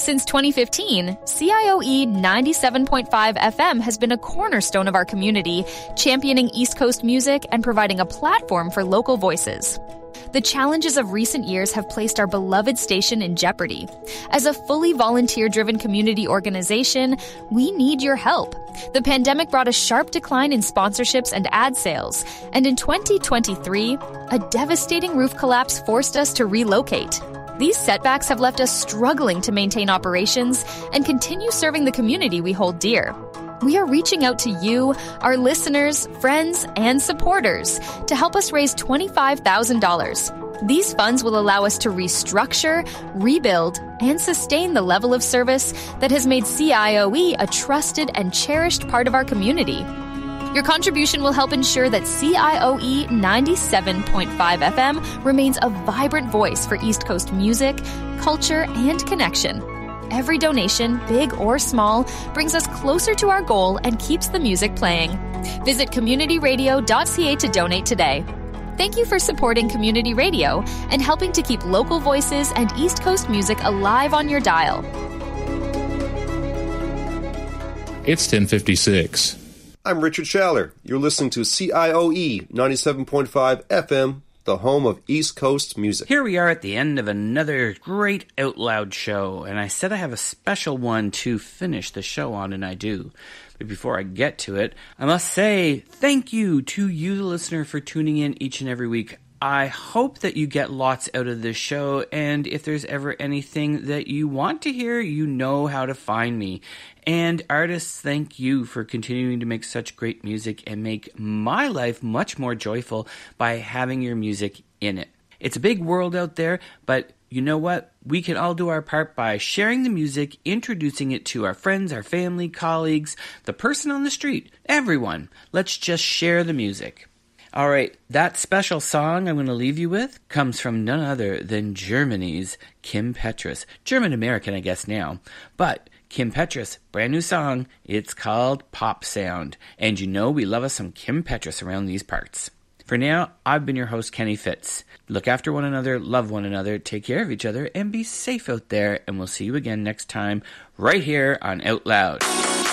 Since 2015, CIOE 97.5 FM has been a cornerstone of our community, championing East Coast music and providing a platform for local voices. The challenges of recent years have placed our beloved station in jeopardy. As a fully volunteer-driven community organization, we need your help. The pandemic brought a sharp decline in sponsorships and ad sales, and in 2023, a devastating roof collapse forced us to relocate. These setbacks have left us struggling to maintain operations and continue serving the community we hold dear. We are reaching out to you, our listeners, friends, and supporters to help us raise $25,000. These funds will allow us to restructure, rebuild, and sustain the level of service that has made CIOE a trusted and cherished part of our community. Your contribution will help ensure that CIOE 97.5 FM remains a vibrant voice for East Coast music, culture, and connection. Every donation, big or small, brings us closer to our goal and keeps the music playing. Visit communityradio.ca to donate today. Thank you for supporting community radio and helping to keep local voices and East Coast music alive on your dial. It's 10:56. I'm Richard Schaller. You're listening to CIOE 97.5 FM, the home of East Coast music. Here we are at the end of another great Out Loud show, and I said I have a special one to finish the show on, and I do. But before I get to it, I must say thank you to you, the listener, for tuning in each and every week. I hope that you get lots out of this show, and if there's ever anything that you want to hear, you know how to find me. And artists, thank you for continuing to make such great music and make my life much more joyful by having your music in it. It's a big world out there, but you know what? We can all do our part by sharing the music, introducing it to our friends, our family, colleagues, the person on the street, everyone. Let's just share the music. All right, that special song I'm going to leave you with comes from none other than Germany's Kim Petras. German-American, I guess, now. But Kim Petras, brand new song. It's called Pop Sound. And you know we love us some Kim Petras around these parts. For now, I've been your host, Kenny Fitz. Look after one another, love one another, take care of each other, and be safe out there. And we'll see you again next time right here on Out Loud.